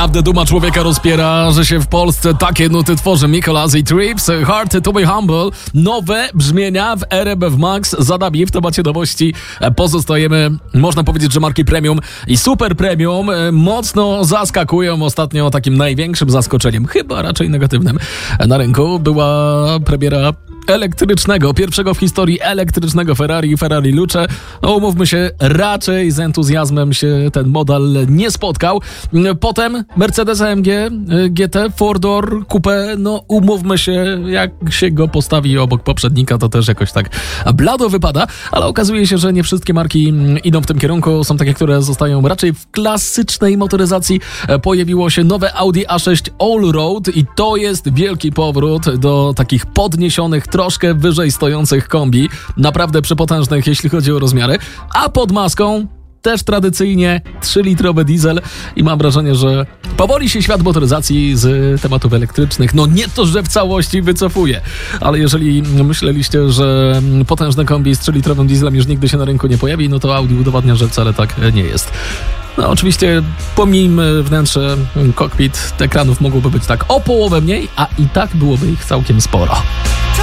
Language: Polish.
Naprawdę duma człowieka rozpiera, że się w Polsce takie nuty tworzy. Mikolas Trips, Hard to be Humble. Nowe brzmienia w RMF Max. Zadabi w temacie nowości. Pozostajemy, można powiedzieć, że marki premium i super premium mocno zaskakują. Ostatnio takim największym zaskoczeniem, chyba raczej negatywnym, na rynku była premiera elektrycznego, pierwszego w historii elektrycznego Ferrari Luce. No umówmy się, raczej z entuzjazmem się ten model nie spotkał. Potem Mercedes AMG GT 4-door Coupe, no umówmy się, jak się go postawi obok poprzednika, to też jakoś tak blado wypada, ale okazuje się, że nie wszystkie marki idą w tym kierunku. Są takie, które zostają raczej w klasycznej motoryzacji. Pojawiło się nowe Audi A6 Allroad i to jest wielki powrót do takich podniesionych, troszkę wyżej stojących kombi, naprawdę przepotężnych, jeśli chodzi o rozmiary, a pod maską też tradycyjnie 3-litrowy diesel i mam wrażenie, że powoli się świat motoryzacji z tematów elektrycznych, no nie to, że w całości wycofuje, ale jeżeli myśleliście, że potężne kombi z 3-litrowym dieslem już nigdy się na rynku nie pojawi, no to Audi udowadnia, że wcale tak nie jest. No oczywiście pomijmy wnętrze, kokpit, ekranów mogłoby być tak o połowę mniej, a i tak byłoby ich całkiem sporo.